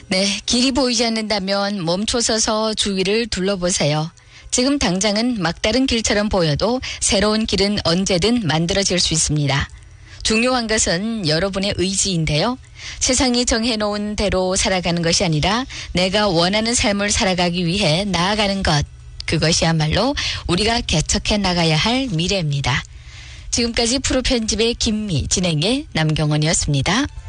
네, 길이 보이지 않는다면 멈춰서서 주위를 둘러보세요. 지금 당장은 막다른 길처럼 보여도 새로운 길은 언제든 만들어질 수 있습니다. 중요한 것은 여러분의 의지인데요. 세상이 정해놓은 대로 살아가는 것이 아니라 내가 원하는 삶을 살아가기 위해 나아가는 것. 그것이야말로 우리가 개척해 나가야 할 미래입니다. 지금까지 프로 편집의 김미, 진행의 남경원이었습니다.